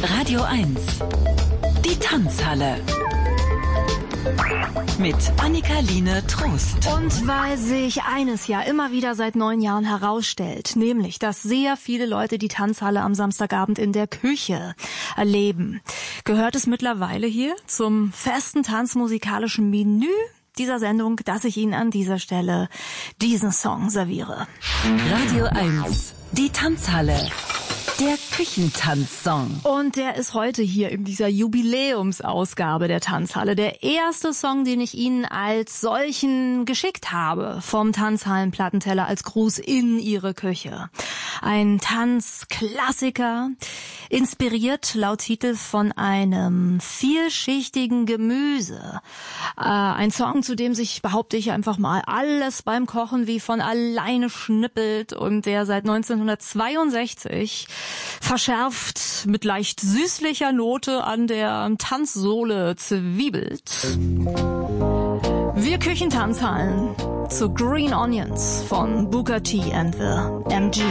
Radio 1. Die Tanzhalle. Mit Annika-Line Trost. Und weil sich eines ja immer wieder seit 9 Jahren herausstellt, nämlich, dass sehr viele Leute die Tanzhalle am Samstagabend in der Küche erleben, gehört es mittlerweile hier zum festen tanzmusikalischen Menü dieser Sendung, dass ich Ihnen an dieser Stelle diesen Song serviere. Radio 1. Die Tanzhalle. Der Küchentanzsong. Und der ist heute hier in dieser Jubiläumsausgabe der Tanzhalle. Der erste Song, den ich Ihnen als solchen geschickt habe, vom Tanzhallenplattenteller als Gruß in Ihre Küche. Ein Tanzklassiker, inspiriert laut Titel von einem vielschichtigen Gemüse. Ein Song, zu dem sich, behaupte ich einfach mal, alles beim Kochen wie von alleine schnippelt und der seit 1962 verschärft mit leicht süßlicher Note an der Tanzsohle zwiebelt. Wir Küchentanzhallen zu Green Onions von Booker T and the MG.